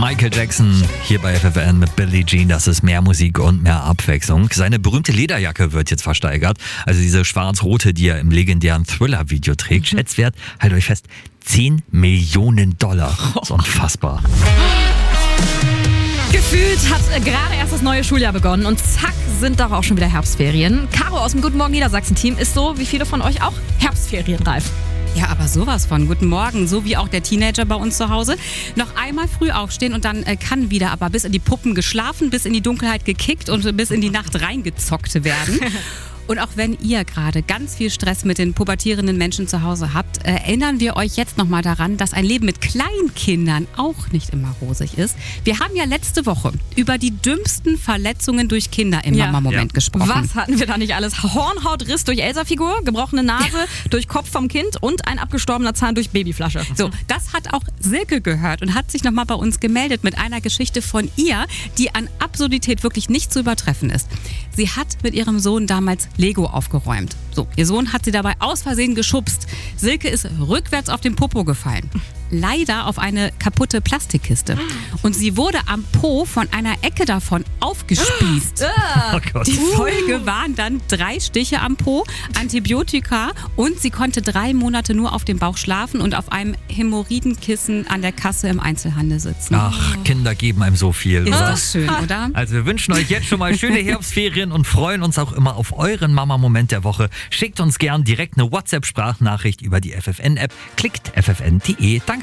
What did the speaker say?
Michael Jackson hier bei FFN mit Billie Jean. Das ist mehr Musik und mehr Abwechslung. Seine berühmte Lederjacke wird jetzt versteigert. Also diese schwarz-rote, die er im legendären Thriller-Video trägt. Schätzwert, haltet euch fest, $10 Millionen. Das ist unfassbar. Gefühlt hat gerade erst das neue Schuljahr begonnen und zack sind doch auch schon wieder Herbstferien. Caro aus dem Guten Morgen Niedersachsen-Team ist so, wie viele von euch auch, herbstferienreif. Ja, aber sowas von. Guten Morgen, so wie auch der Teenager bei uns zu Hause. Noch einmal früh aufstehen und dann kann wieder aber bis in die Puppen geschlafen, bis in die Dunkelheit gekickt und bis in die Nacht reingezockt werden. Und auch wenn ihr gerade ganz viel Stress mit den pubertierenden Menschen zu Hause habt, erinnern wir euch jetzt nochmal daran, dass ein Leben mit Kleinkindern auch nicht immer rosig ist. Wir haben ja letzte Woche über die dümmsten Verletzungen durch Kinder im Mama-Moment gesprochen. Was hatten wir da nicht alles? Hornhautriss durch Elsa-Figur, gebrochene Nase durch Kopf vom Kind und ein abgestorbener Zahn durch Babyflasche. So, das hat auch Silke gehört und hat sich nochmal bei uns gemeldet mit einer Geschichte von ihr, die an Absurdität wirklich nicht zu übertreffen ist. Sie hat mit ihrem Sohn damals Lego aufgeräumt. So, ihr Sohn hat sie dabei aus Versehen geschubst. Silke ist rückwärts auf den Popo gefallen. Leider auf eine kaputte Plastikkiste. Und sie wurde am Po von einer Ecke davon aufgespießt. Oh Gott. Die Folge waren dann 3 Stiche am Po, Antibiotika und sie konnte 3 Monate nur auf dem Bauch schlafen und auf einem Hämorrhoidenkissen an der Kasse im Einzelhandel sitzen. Ach, Kinder geben einem so viel, Ist oder? das schön, oder? Also wir wünschen euch jetzt schon mal schöne Herbstferien und freuen uns auch immer auf euren Mama-Moment der Woche. Schickt uns gern direkt eine WhatsApp-Sprachnachricht über die FFN-App. Klickt ffn.de. Danke.